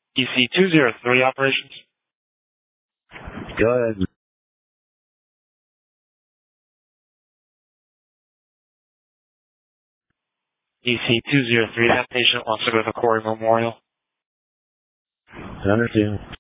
EC203 operations. Go ahead. EC203, that patient wants to go to Corey Memorial. I understand.